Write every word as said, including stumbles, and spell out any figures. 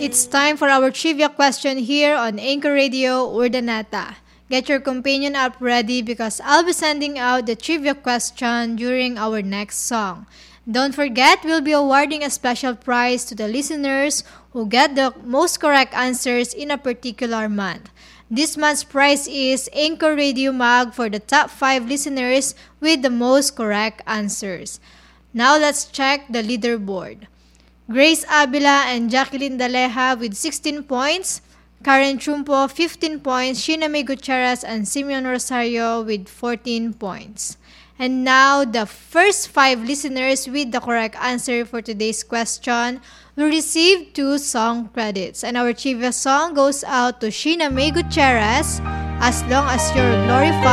It's time for our trivia question here on Anchor Radio Urdaneta. Get your companion app ready because I'll be sending out the trivia question during our next song. Don't forget, we'll be awarding a special prize to the listeners who get the most correct answers in a particular month. This month's prize is Anchor Radio Mag for the top five listeners with the most correct answers. Now let's check the leaderboard. Grace Avila and Jacqueline Daleja with sixteen points, Karen Chumpo fifteen points, Sheena May Gutierrez and Simeon Rosario with fourteen points. And now, the first five listeners with the correct answer for today's question will receive two song credits. And our trivia song goes out to Sheena May Gutierrez, As Long As You're Glorified.